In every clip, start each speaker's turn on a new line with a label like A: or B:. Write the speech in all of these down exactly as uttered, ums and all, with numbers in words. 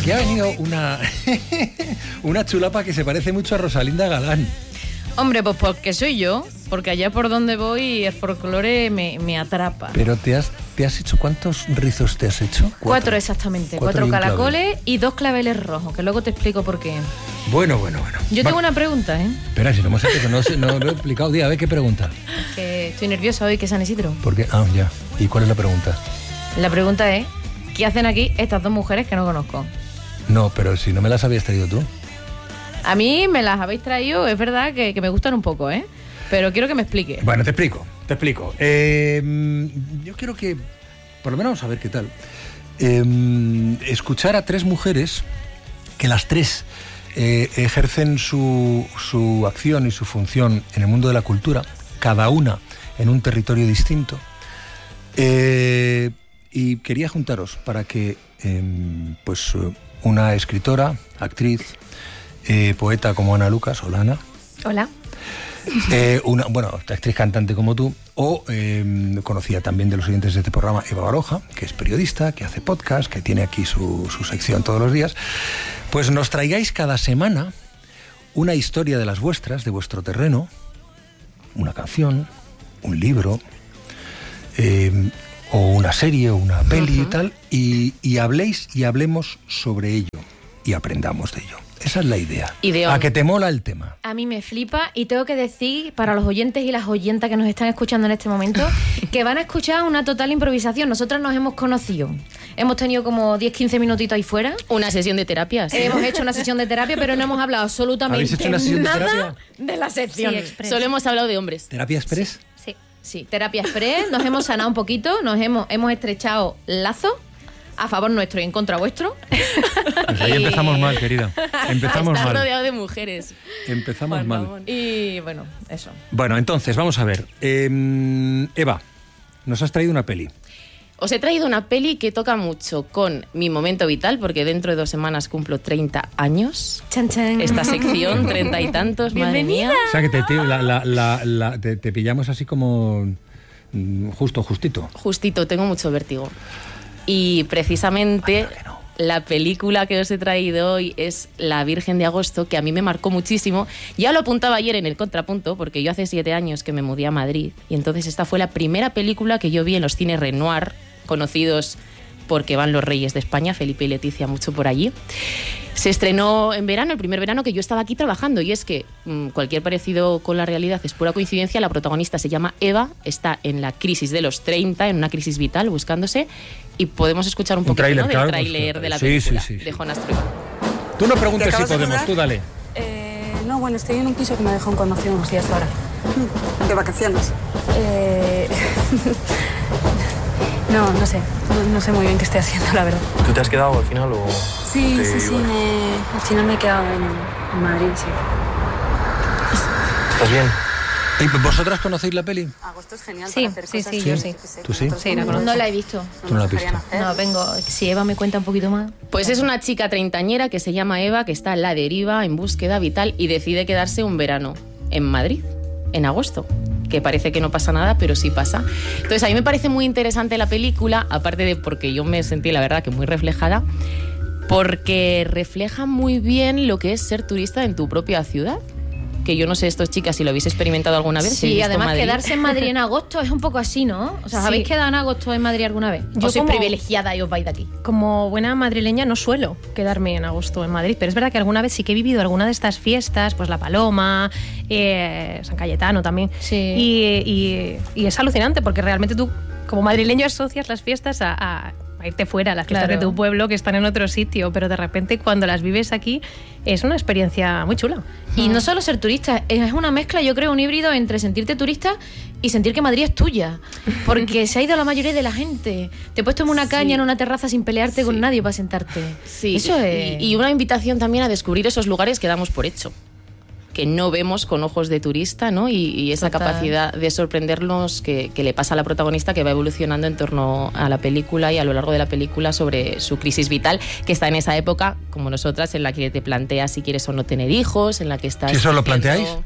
A: Aquí ha venido una, una chulapa que se parece mucho a Rosalinda Galán.
B: Hombre, pues porque soy yo, porque allá por donde voy el folclore me, me atrapa.
A: Pero te has, te has hecho, ¿cuántos rizos te has hecho?
B: Cuatro, Cuatro exactamente, cuatro, cuatro caracoles clavel. Y dos claveles rojos, que luego te explico por qué.
A: Bueno, bueno, bueno.
B: Yo tengo una pregunta, ¿eh?
A: Espera, si no hemos hecho, no, no lo he explicado. Día, a ver qué pregunta.
B: Que estoy nerviosa hoy, que es San Isidro.
A: ¿Por qué? Ah, ya. ¿Y cuál es la pregunta?
B: La pregunta es, ¿qué hacen aquí estas dos mujeres que no conozco?
A: No, pero si no me las habías traído tú.
B: A mí me las habéis traído, es verdad que, que me gustan un poco, ¿eh? Pero quiero que me explique.
A: Bueno, te explico, te explico. Eh, yo quiero que, por lo menos a ver qué tal, eh, escuchar a tres mujeres que las tres eh, ejercen su, su acción y su función en el mundo de la cultura, cada una en un territorio distinto. Eh, y quería juntaros para que, eh, pues, una escritora, actriz, Eh, poeta como Ana Lucas, hola Ana.
B: Hola.
A: Eh, una, bueno, actriz cantante como tú, o eh, conocida también de los oyentes de este programa, Eva Baroja, que es periodista, que hace podcast, que tiene aquí su, su sección todos los días, pues nos traigáis cada semana una historia de las vuestras, de vuestro terreno, una canción, un libro, eh, o una serie, o una peli uh-huh. y tal, y, y habléis y hablemos sobre ello, y aprendamos de ello. Esa es la idea.
B: Ideón.
A: A que te mola el tema.
B: A mí me flipa y tengo que decir para los oyentes y las oyentas que nos están escuchando en este momento que van a escuchar una total improvisación. Nosotras nos hemos conocido. Hemos tenido como diez a quince minutitos ahí fuera.
C: Una sesión de terapia. ¿Sí?
B: Hemos hecho una sesión de terapia, pero no hemos hablado absolutamente
A: ¿Habéis hecho una sesión de
B: nada
A: terapia?
B: de la sección.
C: Sí, solo hemos hablado de hombres.
A: ¿Terapia express?
B: Sí. Sí, sí. Terapia express. Nos hemos sanado un poquito, nos hemos, hemos estrechado lazos. A favor nuestro y en contra vuestro.
A: Pues ahí empezamos mal, querida. Empezamos
C: Está
A: mal.
C: rodeado de mujeres.
A: Empezamos
C: Juan
A: mal.
C: Ramón.
B: Y bueno, eso.
A: Bueno, entonces, vamos a ver. Eh, Eva, nos has traído una peli.
C: Os he traído una peli que toca mucho con mi momento vital, porque dentro de dos semanas cumplo treinta años.
B: Chan, chan.
C: Esta sección, treinta y tantos, madre mía.
B: Bienvenida.
A: O sea, que te, te, la, la, la, la, te, te pillamos así como justo, justito.
C: Justito, tengo mucho vértigo. Y precisamente
A: Vaya, no.
C: la película que os he traído hoy es La Virgen de Agosto, que a mí me marcó muchísimo. Ya lo apuntaba ayer en el contrapunto, porque yo hace siete años que me mudé a Madrid, y entonces esta fue la primera película que yo vi en los cines Renoir, conocidos porque van los reyes de España, Felipe y Leticia, mucho por allí. Se estrenó en verano, el primer verano que yo estaba aquí trabajando, y es que mmm, cualquier parecido con la realidad es pura coincidencia. La protagonista se llama Eva, está en la crisis de los treinta, en una crisis vital, buscándose, y podemos escuchar un, un poquito
A: tráiler,
C: ¿no? del
A: claro,
C: tráiler
A: pues,
C: de la
A: sí,
C: película
A: sí, sí, sí.
C: de Jonas Trueba.
A: Tú no preguntes si podemos, tú dale.
D: Eh, no, bueno, estoy en un piso que me dejó un conocido unos días ahora. ¿De vacaciones? Eh... no, no sé. No, no sé muy bien qué estoy haciendo, la verdad.
E: ¿Tú te has quedado al final o...?
D: Sí, sí, sí. Me... Al final me he quedado en, en Madrid, sí.
E: ¿Estás bien?
A: ¿Y vosotras conocéis la peli?
D: Agosto es genial
B: Sí,
D: para hacer
B: sí,
D: cosas
B: sí,
D: que-
B: yo sí.
D: que sé,
A: ¿Tú sí?
D: nosotros
B: Sí, la
D: como
B: conozco.
D: no
B: No la he visto.
A: Tú no la has
D: nos dejarían
A: visto.
D: hacer.
B: No, vengo. Si Eva me cuenta un poquito más.
C: Pues es una chica treintañera que se llama Eva, que está a la deriva, en búsqueda vital, y decide quedarse un verano en Madrid, en agosto. Que parece que no pasa nada, pero sí pasa. Entonces a mí me parece muy interesante la película, aparte de porque yo me sentí, la verdad, que muy reflejada, porque refleja muy bien lo que es ser turista en tu propia ciudad. Que yo no sé, estos chicas, si lo habéis experimentado alguna vez. si
B: Sí,
C: habéis visto
B: además
C: Madrid.
B: quedarse en Madrid en agosto es un poco así, ¿no? O sea,
F: Sí.
B: ¿habéis quedado en agosto en Madrid alguna vez?
F: Yo
B: ¿O sois
F: como-
B: privilegiada y os vais de aquí?
F: Como buena madrileña no suelo quedarme en agosto en Madrid, pero es verdad que alguna vez sí que he vivido alguna de estas fiestas, pues La Paloma, eh, San Cayetano también.
B: Sí.
F: Y, y- y es alucinante porque realmente tú, como madrileño, asocias las fiestas a, a- a irte fuera, a las fiestas
B: Claro.
F: de tu pueblo que están en otro sitio, pero de repente cuando las vives aquí es una experiencia muy chula.
B: Y no solo ser turista, es una mezcla, yo creo, un híbrido entre sentirte turista y sentir que Madrid es tuya. Porque se ha ido la mayoría de la gente. Te puedes tomar una caña
C: Sí.
B: en una terraza sin pelearte
C: Sí.
B: con nadie para sentarte.
C: Sí,
B: Eso
C: y,
B: es...
C: y una invitación también a descubrir esos lugares que damos por hecho, que no vemos con ojos de turista, ¿no? Y, y esa
B: Total.
C: capacidad de sorprendernos que, que le pasa a la protagonista, que va evolucionando en torno a la película y a lo largo de la película sobre su crisis vital, que está en esa época, como nosotras, en la que te planteas si quieres o no tener hijos, en la que estás...
A: ¿Sí eso lo
C: diciendo-
A: planteáis?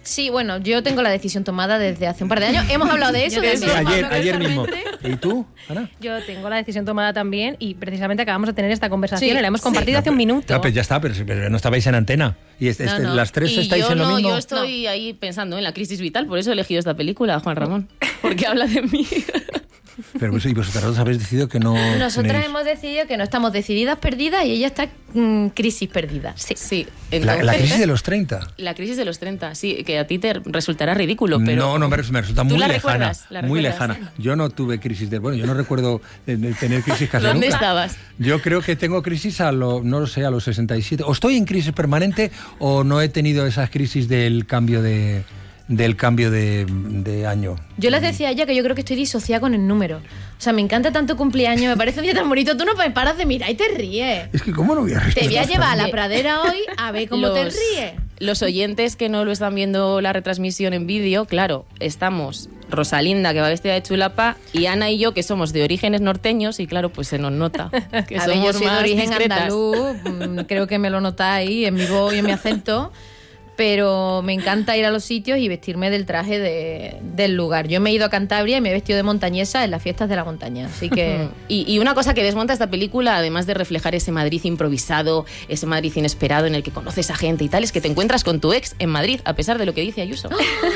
B: Sí, bueno, yo tengo la decisión tomada desde hace un par de años. Hemos hablado de eso.
F: Yo
B: desde
F: también.
A: ayer,
F: Pablo,
A: ayer mismo.
F: precisamente.
A: ¿Y tú, Ana?
F: Yo tengo la decisión tomada también y precisamente acabamos de tener esta conversación
B: Sí,
F: y la hemos compartido
A: No,
F: hace un
A: pero-
F: minuto.
A: no, pues ya está, pero, pero no estabais en antena. Y este- este-
B: No, no.
A: las tres
C: Y
A: estáis
C: yo
A: en lo
C: no,
A: mismo.
C: yo estoy ahí pensando en la crisis vital, por eso he elegido esta película, Juan Ramón, porque habla de mí.
A: Pero pues, y vosotras dos habéis decidido que no.
B: Nosotras
A: tenéis-
B: hemos decidido que no estamos decididas perdidas y ella está mm, crisis perdida.
F: Sí.
C: Sí,
A: La,
C: entonces,
A: la crisis de los treinta.
C: la crisis de los treinta, sí, que a ti te resultará ridículo, pero...
A: No, no, me, res- me resulta
C: ¿Tú
A: muy
C: la
A: lejana.
C: recuerdas? ¿La
A: muy
C: recuerdas?
A: lejana. Yo no tuve crisis de. Bueno, yo no recuerdo eh, de tener crisis casi
C: ¿Dónde
A: nunca.
C: estabas?
A: Yo creo que tengo crisis a lo, no lo sé, a los sesenta y siete. O estoy en crisis permanente o no he tenido esas crisis del cambio de del cambio de, de año.
B: Yo les decía a ella que yo creo que estoy disociada con el número. O sea, me encanta tanto cumpleaños, me parece un día tan bonito. Tú no me paras de mirar y te ríes.
A: Es que cómo no voy a
B: Te
A: responder.
B: voy a llevar a la
C: Oye,
B: pradera hoy a ver cómo te
C: los,
B: ríes.
C: los oyentes que no lo están viendo la retransmisión en vídeo, claro, estamos Rosalinda, que va vestida de chulapa, y Ana y yo, que somos de orígenes norteños, y claro, pues se nos nota que
B: A ver,
C: somos
B: yo soy de
C: más
B: origen
C: discretas.
B: andaluz, mm, creo que me lo notáis en mi voz y en mi acento, pero me encanta ir a los sitios y vestirme del traje de- del lugar. Yo me he ido a Cantabria y me he vestido de montañesa en las fiestas de la montaña, así que...
C: Y, y una cosa que desmonta esta película, además de reflejar ese Madrid improvisado, ese Madrid inesperado en el que conoces a gente y tal, es que te encuentras con tu ex en Madrid, a pesar de lo que dice Ayuso.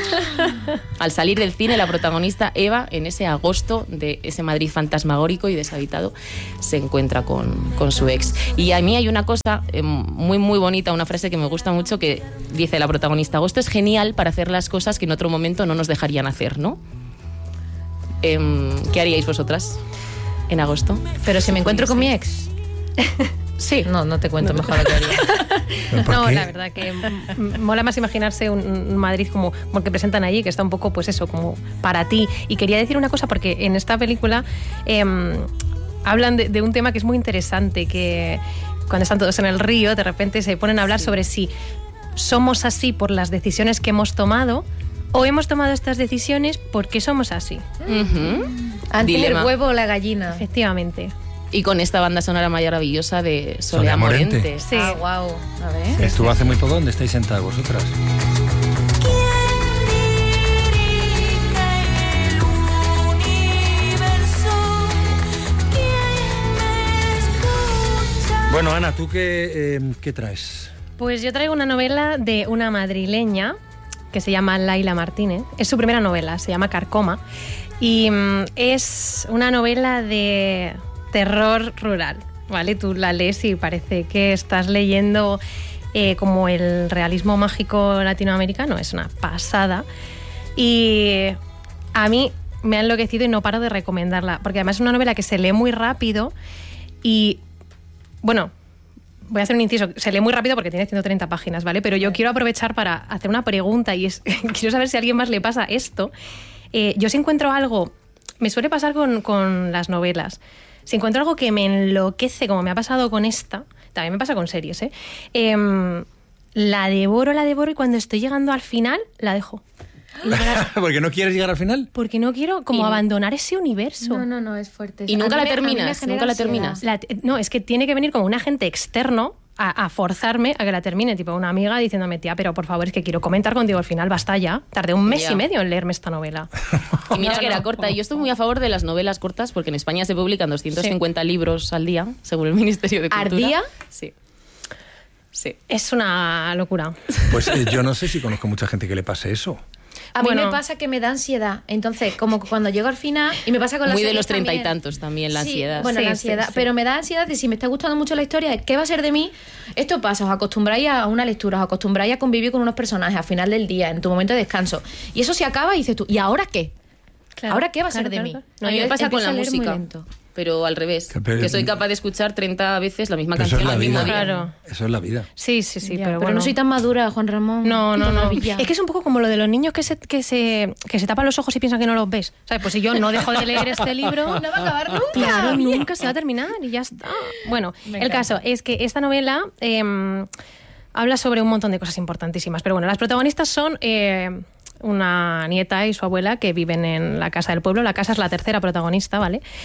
C: Al salir del cine, la protagonista Eva, en ese agosto de ese Madrid fantasmagórico y deshabitado, se encuentra con, con su ex. Y a mí hay una cosa eh, muy, muy bonita, una frase que me gusta mucho, que dice la protagonista: agosto es genial para hacer las cosas que en otro momento no nos dejarían hacer, ¿no? Em, ¿Qué haríais vosotras en agosto?
B: Pero si me encuentro con mi ex...
C: Sí.
B: No, no te cuento mejor lo que haría.
A: ¿Pero por
F: No,
A: qué?
F: la verdad que mm, mola más imaginarse un, un Madrid como, como el que presentan allí, que está un poco, pues eso, como para ti. Y quería decir una cosa, porque en esta película em, hablan de, de un tema que es muy interesante, que cuando están todos en el río, de repente se ponen a hablar sobre si somos así por las decisiones que hemos tomado o hemos tomado estas decisiones porque somos así.
C: Ujú.
B: Antes
C: Dilema.
B: el huevo o la gallina.
F: Efectivamente.
C: Y con esta banda sonora maravillosa de
A: Soledad
C: Soledad
A: Morente.
C: Morente.
F: Sí.
B: Ah, wow. A ver.
A: Estuvo hace muy poco donde estáis sentadas vosotras. Bueno, Ana, ¿tú qué, eh, qué traes?
F: Pues yo traigo una novela de una madrileña que se llama Laila Martínez. Es su primera novela, se llama Carcoma. Y mm, es una novela de terror rural, ¿vale? Tú la lees y parece que estás leyendo eh, como el realismo mágico latinoamericano. Es una pasada. Y a mí me ha enloquecido y no paro de recomendarla, porque además es una novela que se lee muy rápido y, bueno, voy a hacer un inciso, se lee muy rápido porque tiene ciento treinta páginas, ¿vale? Pero yo quiero aprovechar para hacer una pregunta y es, quiero saber si a alguien más le pasa esto. Eh, yo si encuentro algo, me suele pasar con, con las novelas, si encuentro algo que me enloquece, como me ha pasado con esta, también me pasa con series, ¿eh? Eh, la devoro, la devoro y cuando estoy llegando al final, la dejo.
A: ¿Porque no quieres llegar al final?
F: Porque no quiero como
C: Y-
F: abandonar ese universo.
B: No, no, no, es fuerte.
C: Y nunca
B: A
C: la
B: mí me- a mí me
C: terminas,
B: genera
C: nunca la
B: ansiedad.
C: terminas.
F: La- no, es que tiene que venir como un agente externo a, a forzarme a que la termine, tipo una amiga diciéndome, tía, pero por favor, es que quiero comentar contigo al final, basta ya. Tardé un mes
C: Ya.
F: y medio en leerme esta novela.
C: Y mira
F: No,
C: que era
F: no.
C: corta. Y yo estoy muy a favor de las novelas cortas porque en España se publican doscientos cincuenta libros al día, según el Ministerio de Cultura.
B: ¿Al día?
C: Sí. Sí.
F: Es una locura.
A: Pues eh, yo no sé si conozco mucha gente que le pase eso.
B: A mí
F: Bueno.
B: me pasa que me da ansiedad. Entonces, como que cuando llego al final, y me pasa con las
C: Muy de
B: series
C: los treinta y
B: también.
C: tantos también, la
B: Sí,
C: ansiedad.
B: Bueno,
F: Sí,
B: la
F: sí,
B: ansiedad.
F: sí.
B: Pero me da ansiedad de si me está gustando mucho la historia, ¿qué va a ser de mí? Esto pasa, os acostumbráis a una lectura, os acostumbráis a convivir con unos personajes al final del día, en tu momento de descanso. Y eso se acaba y dices tú, ¿y ahora qué?
F: Claro,
B: ¿Ahora qué va a
F: claro,
B: ser de
F: claro,
B: mí?
F: claro.
C: No, a mí
B: yo
C: me pasa con
B: empiezo
C: la
B: a leer muy
C: música,
B: lento.
C: pero al revés.
A: Pero-
C: que soy capaz de escuchar treinta veces la misma
A: Pero eso es
C: canción
A: la
C: al mismo
A: vida.
C: día.
F: Claro.
A: Eso es la vida.
F: Sí, sí, sí,
B: Ya,
F: pero,
B: pero
F: bueno.
B: no soy tan madura, Juan Ramón.
F: No, no,
B: Qué
F: no.
B: maravilla.
F: Es que es un poco como lo de los niños que se, que se, que se tapan los ojos y piensan que no los ves. ¿Sabes? Pues si yo no dejo de leer este libro...
B: No va a acabar nunca.
F: Claro, nunca se va a terminar y ya está. Bueno,
B: Me
F: el
B: encanta.
F: caso es que esta novela eh, habla sobre un montón de cosas importantísimas. Pero bueno, las protagonistas son eh, una nieta y su abuela que viven en la casa del pueblo. La casa es la tercera protagonista, ¿vale?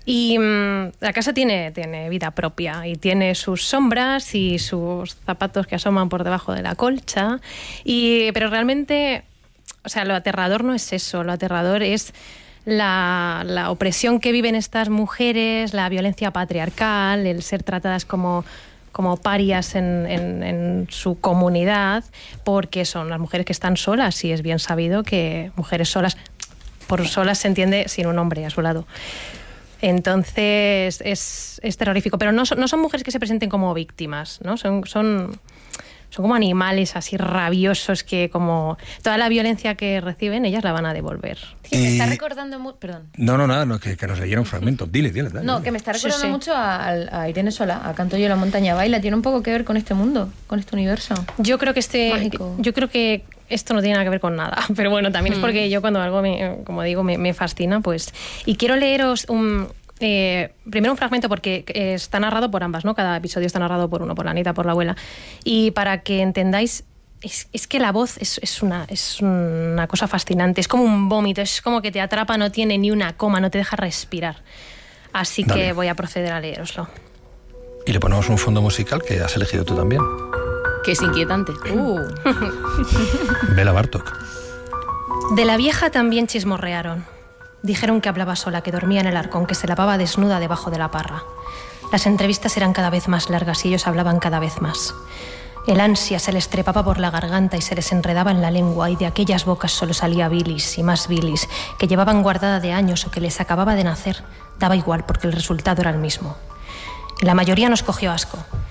F: Y mmm, la casa tiene, tiene vida propia y tiene sus sombras y sus zapatos que asoman por debajo de la colcha. Y, pero realmente, o sea, lo aterrador no es eso, lo aterrador es la, la opresión que viven estas mujeres, la violencia patriarcal, el ser tratadas como, como parias en, en, en su comunidad, porque son las mujeres que están solas, y es bien sabido que mujeres solas, por solas se entiende sin un hombre a su lado. Entonces es, es terrorífico, pero no son, no son mujeres que se presenten como víctimas, ¿no? Son, son, son como animales así rabiosos que, como toda la violencia que reciben, ellas la van a devolver.
B: Sí, me está recordando mucho... Perdón.
A: No, no, nada, no, que, que nos leyera un fragmento. Dile, dile, dale.
B: No, que me está recordando
F: sí, sí.
B: mucho a, a Irene Solá, a Canto yo la montaña baila. Tiene un poco que ver con este mundo, con este universo.
F: Yo creo que este...
B: Mágico.
F: Yo creo que esto no tiene nada que ver con nada, pero bueno, también mm. es porque yo cuando algo, me, como digo, me, me fascina, pues... Y quiero leeros un... Eh, primero un fragmento porque eh, está narrado por ambas, ¿no? Cada episodio está narrado por uno, por la Anita, por la abuela. Y para que entendáis, es, es que la voz es, es, una, es una cosa fascinante, es como un vómito, es como que te atrapa, no tiene ni una coma, no te deja respirar. Así Dale. que voy a proceder a leeroslo.
A: Y le ponemos un fondo musical que has elegido tú también.
C: Que es inquietante. Uh.
A: Bela Bartok.
F: De la vieja también chismorrearon. Dijeron que hablaba sola, que dormía en el arcón, que se lavaba desnuda debajo de la parra. Las entrevistas eran cada vez más largas y ellos hablaban cada vez más. El ansia se les trepaba por la garganta y se les enredaba en la lengua, y de aquellas bocas solo salía bilis y más bilis, que llevaban guardada de años o que les acababa de nacer. Daba igual, porque el resultado era el mismo. La mayoría nos cogió asco.